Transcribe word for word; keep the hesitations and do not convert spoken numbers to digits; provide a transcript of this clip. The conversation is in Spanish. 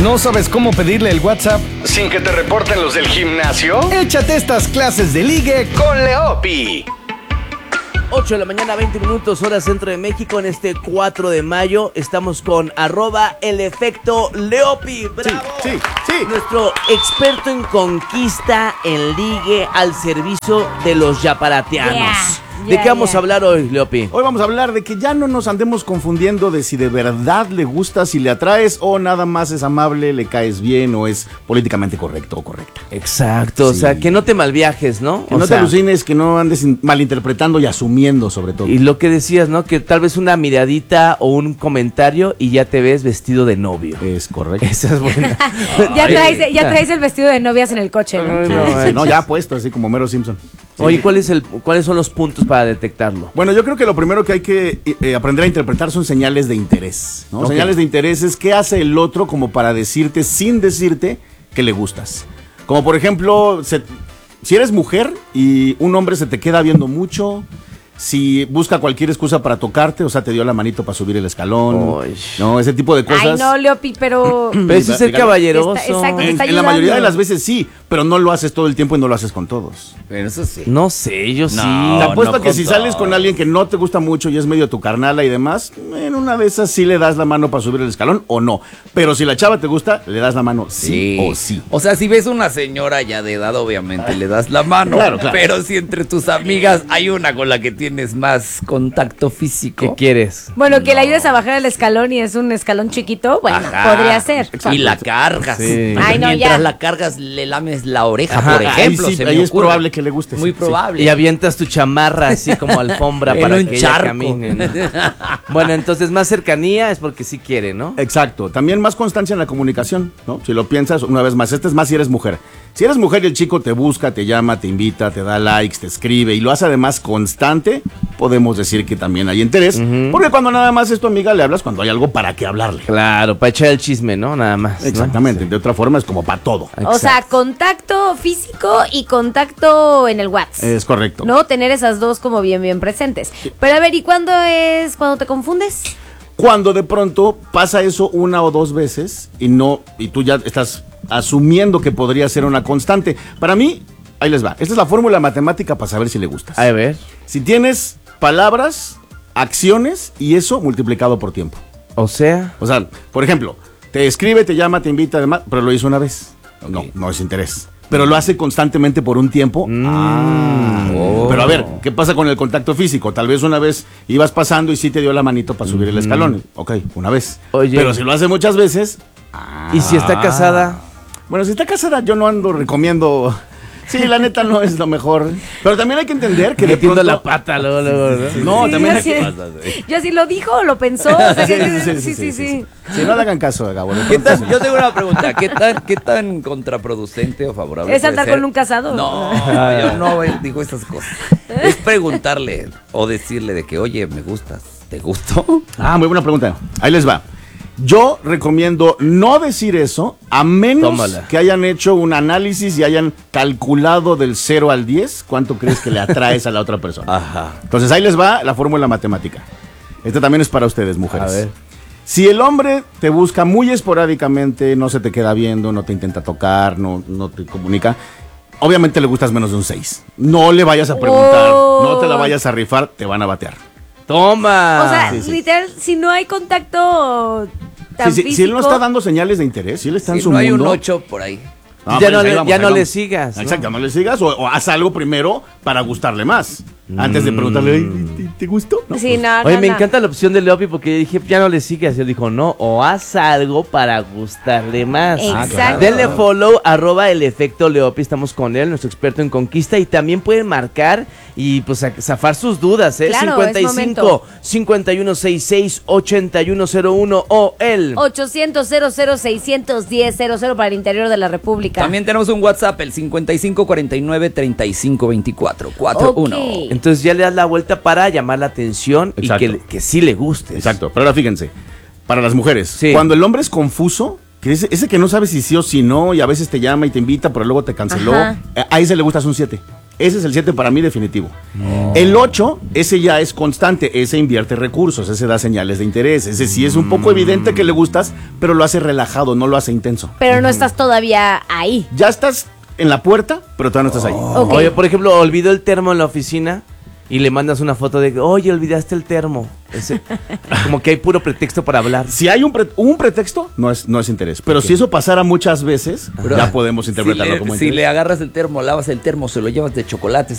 ¿No sabes cómo pedirle el WhatsApp sin que te reporten los del gimnasio? Échate estas clases de ligue con Leopi. ocho de la mañana, veinte minutos, hora centro de México. En este cuatro de mayo estamos con arroba el efecto Leopi. ¡Bravo! Sí, sí, sí. Nuestro experto en conquista, en ligue, al servicio de los yaparateanos. Yeah. ¿De Ya, qué vamos ya. a hablar hoy, Leopi? Hoy vamos a hablar de que ya no nos andemos confundiendo de si de verdad le gustas, si le atraes o nada más es amable, le caes bien o es políticamente correcto o correcta. Exacto, o Sí. sea, que no te malviajes, ¿no? Que O no sea, te alucines, que no andes in- malinterpretando y asumiendo sobre todo. Y lo que decías, ¿no? Que tal vez una miradita o un comentario y ya te ves vestido de novio. Es correcto. Esa es buena. Ya Ay, traes, ya traes el vestido de novias en el coche, ¿no? Ay, Sí, no, sí, manches. no, ya puesto, así como Mero Simpson. Oye, ¿cuál es el, ¿cuáles son los puntos para detectarlo? Bueno, yo creo que lo primero que hay que eh, aprender a interpretar son señales de interés, ¿no? Ok. Señales de interés es qué hace el otro como para decirte, sin decirte, que le gustas. Como por ejemplo, se- si eres mujer y un hombre se te queda viendo mucho, si busca cualquier excusa para tocarte, o sea, te dio la manito para subir el escalón, Ay. no, ese tipo de cosas. Ay, no, Leopi, pero... Pero ese es ser Está- caballeroso. está- exacto. En, está en la mayoría de ayudando. las veces sí, pero no lo haces todo el tiempo y no lo haces con todos. Pero eso sí. No sé, yo sí. No, Te apuesto no a que con si sales con todo. alguien que no te gusta mucho y es medio tu carnala y demás, en una de esas sí le das la mano para subir el escalón o no. Pero si la chava te gusta, le das la mano sí, o sí. O sea, si ves una señora ya de edad, obviamente le das la mano. Claro, claro. Pero si entre tus amigas hay una con la que tienes más contacto ¿Qué físico. quieres? Bueno, que le ayudes a bajar el escalón y es un escalón chiquito, bueno, Ajá. podría ser. Y la cargas. Sí. Ay, no, Mientras ya. la cargas, le lames la oreja, Ajá, por Ahí ejemplo. sí, se ahí me es ocurre. probable que le guste. Muy sí, probable. Y avientas tu chamarra así como alfombra En para un que ella charco. camine, ¿no? Bueno, entonces más cercanía es porque sí quiere, ¿no? sí. Exacto. También más constancia en la comunicación, ¿no? Si lo piensas, una vez más, este es más si eres mujer. Si eres mujer y el chico te busca, te llama, te invita, te da likes, te escribe y lo hace además constante, podemos decir que también hay interés. Porque cuando nada más es tu amiga, le hablas cuando hay algo para qué hablarle. Claro, para echar el chisme, ¿no? Nada más. ¿no? Exactamente. De otra forma es como para todo. O sea, Exacto. contacto físico y contacto en el WhatsApp. Es correcto. ¿No? Tener esas dos como bien, bien presentes. Pero a ver, ¿y cuándo es cuando te confundes? Cuando de pronto pasa eso una o dos veces y no, y tú ya estás asumiendo que podría ser una constante. Para mí, ahí les va. Esta es la fórmula matemática para saber si le gustas. A ver. Si tienes palabras, acciones y eso multiplicado por tiempo. O sea, O sea, por ejemplo, te escribe, te llama, te invita, además, pero lo hizo una vez. No, no es interés. Pero lo hace constantemente por un tiempo. Ah. Oh. Pero a ver, ¿qué pasa con el contacto físico? Tal vez una vez ibas pasando y sí te dio la manito para subir el escalón. Ok, una vez. Oye. Pero si lo hace muchas veces. ¿y si está casada? Bueno, si está casada, yo no ando recomiendo. Sí, la neta no es lo mejor. Pero también hay que entender que de Metiendo pronto. la pata luego, luego, ¿no? No, Sí, también yo hay que. sí- Yo sí lo dijo o lo pensó. O sea, Sí, que- sí, sí, sí, sí. Si no le hagan caso, Gabo. de ¿Qué pronto tan- sí. yo tengo una pregunta. ¿Qué tan, qué tan contraproducente o favorable ¿Es puede andar ser? con un casado? No, yo no eh, digo esas cosas. Es preguntarle o decirle de que, oye, me gustas. ¿Te gustó? Ah, muy buena pregunta. Ahí les va. Yo recomiendo no decir eso a menos Tómala. que hayan hecho un análisis y hayan calculado del cero al diez cuánto crees que le atraes a la otra persona. Ajá. Entonces ahí les va la fórmula matemática. Esta también es para ustedes, mujeres. A ver. Si el hombre te busca muy esporádicamente, no se te queda viendo, no te intenta tocar, no, no te comunica, obviamente le gustas menos de un seis. No le vayas a preguntar, Oh. no te la vayas a rifar, te van a batear. Toma. O sea, sí, sí. literal, si no hay contacto tan Si, si- si él no físico- está dando señales de interés, si él está en Si su no hay un mundo. ocho por ahí. Ah, Ya pues, no ahí le- vamos, ya ahí no vamos. le sigas, ¿no? Exacto, no le sigas o, o haz algo primero para gustarle más. Antes de preguntarle, "Ay, ¿te, te gustó? No, Sí, pues, no, Oye, no, me no. encanta la opción de Leopi porque dije, ya no le sigas. Y él dijo, no, o haz algo para gustarle más. Ah, Exacto. Denle follow, arroba el efecto Leopi. Estamos con él, nuestro experto en conquista. Y también pueden marcar y pues a- zafar sus dudas, ¿eh? Claro, cincuenta y es cinco, momento. cincuenta y uno sesenta y seis, ochenta y uno cero uno o el... ochocientos, cero cero, seiscientos diez, cero cero para el interior de la República. También tenemos un WhatsApp, el cincuenta y cinco cuarenta y nueve treinta y cinco veinticuatro cuarenta y uno. Ok. Entonces ya le das la vuelta para llamar la atención y Exacto. que, que sí le guste. Exacto, pero ahora fíjense, para las mujeres, Sí. cuando el hombre es confuso, que ese, ese que no sabe si sí o si no, y a veces te llama y te invita, pero luego te canceló, Ajá. eh, a ese le gustas un siete. Ese es el siete para mí definitivo. No. El ocho, ese ya es constante, ese invierte recursos, ese da señales de interés, ese sí es un poco evidente que le gustas, pero lo hace relajado, no lo hace intenso. Pero no estás todavía ahí. Ya estás en la puerta, pero todavía no estás ahí. Oh. Okay. Oye, por ejemplo, olvidó el termo en la oficina y le mandas una foto de que, oye, olvidaste el termo. Ese, como que hay puro pretexto para hablar. Si hay un, pre un pretexto, no es, no es interés. Pero okay. si eso pasara muchas veces, pero ya podemos interpretarlo si le, como si interés. Si le agarras el termo, lavas el termo, se lo llevas de chocolates